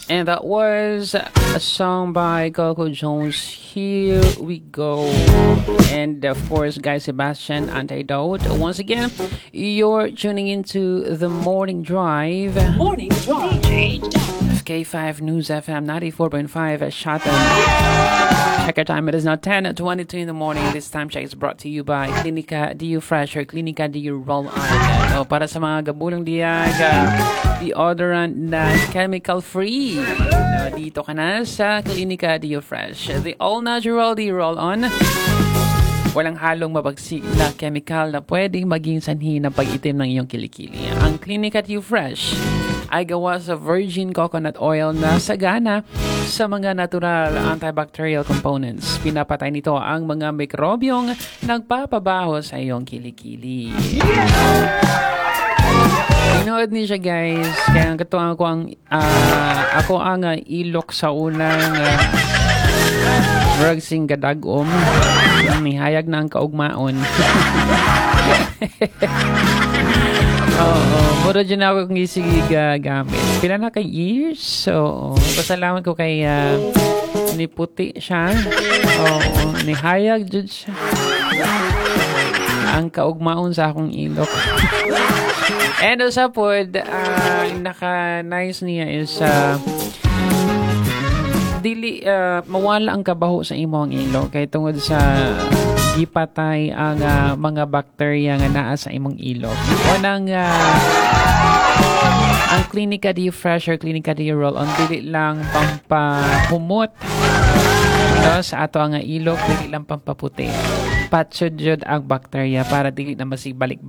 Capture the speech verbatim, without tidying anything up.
And that was a song by Coco Jones. Here we go. And of course, Guy Sebastian, Antidote. Once again, you're tuning into the Morning Drive. Morning Drive. F K five News F M ninety-four point five at Shatan. Check our time. It is now ten twenty-two in the morning. This time check is brought to you by Clinica D U Fresh or Clinica D U Roll On. So, para sa mga gabulang diag, uh, deodorant na chemical free. So, dito ka na sa Clinica D U Fresh. The all-natural D U Roll On. Walang halong mabagsik na chemical na pwedeng maging sanhi ng pag-itim ng iyong kilikili. Ang Clinica D U Fresh ay gawa sa virgin coconut oil na sagana sa mga natural antibacterial components. Pinapatay nito ang mga mikrobyong nagpapabaho sa iyong kilikili. Inood ni siya, guys. Kaya katuwang ako ang uh, ako ang uh, ilok sa unang uh, drugsing gadagom. Nihayag na ang kaugmaon. Oo, mura dyan ako kung isig gamit. Pila na kay years. So, pasalamat ko kay uh, ni puti siya. Oo, nihayag dyan siya. Ang kaugmaon sa akong ilok. And also po, uh, naka-nice niya is uh, dili uh, mawala ang kabaho sa imong ilok kay tungod sa gipatay ang uh, mga bakterya nga naa sa imong ilok. Unang uh, ang Clinica D U Fresh or Clinica D U Roll On dili lang pampahumot no, sa ato ang ilok, dili lang pampaputi. Patsud jud ang bakterya para dili na masigbalik